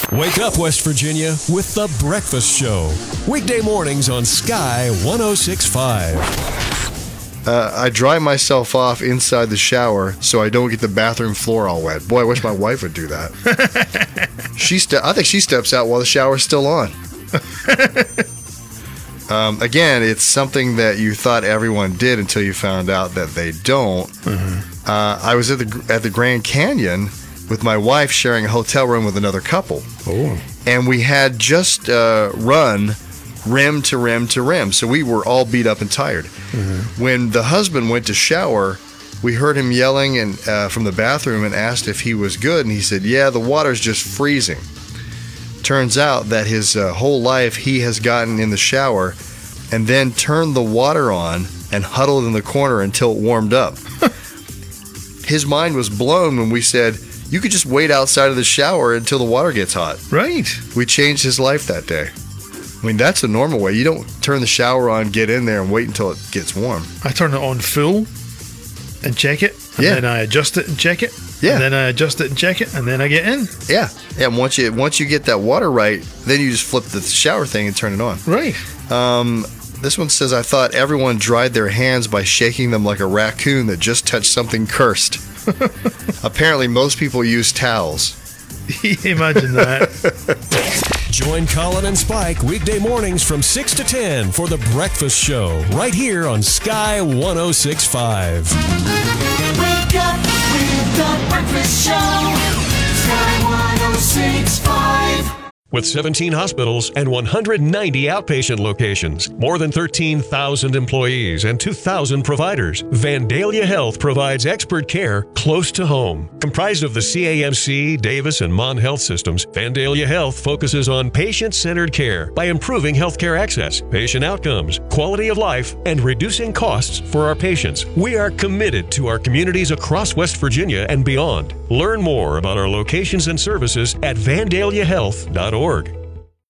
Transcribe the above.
Wake up, West Virginia, with The Breakfast Show. Weekday mornings on Sky 106.5. I dry myself off inside the shower so I don't get the bathroom floor all wet. Boy, I wish my wife would do that. I think she steps out while the shower's still on. Again, it's something that you thought everyone did until you found out that they don't. Mm-hmm. I was at the Grand Canyon with my wife sharing a hotel room with another couple. Oh. And we had just run rim to rim to rim. So we were all beat up and tired. Mm-hmm. When the husband went to shower, we heard him yelling from the bathroom and asked if he was good. And he said, yeah, the water's just freezing. Turns out that his whole life he has gotten in the shower and then turned the water on and huddled in the corner until it warmed up. His mind was blown when we said, you could just wait outside of the shower until the water gets hot. Right. We changed his life that day. I mean, that's the normal way. You don't turn the shower on, get in there, and wait until it gets warm. I turn it on full and check it, and then I adjust it and check it. Yeah. And then I adjust it and check it, and then I get in. Yeah. And once you get that water right, then you just flip the shower thing and turn it on. Right. This one says, I thought everyone dried their hands by shaking them like a raccoon that just touched something cursed. Apparently, most people use towels. Imagine that. Join Colin and Spike weekday mornings from 6 to 10 for The Breakfast Show, right here on Sky 106.5. Wake up with The Breakfast Show, Sky 106.5. With 17 hospitals and 190 outpatient locations, more than 13,000 employees and 2,000 providers, Vandalia Health provides expert care close to home. Comprised of the CAMC, Davis, and Mon Health systems, Vandalia Health focuses on patient-centered care by improving healthcare access, patient outcomes, quality of life, and reducing costs for our patients. We are committed to our communities across West Virginia and beyond. Learn more about our locations and services at vandaliahealth.org.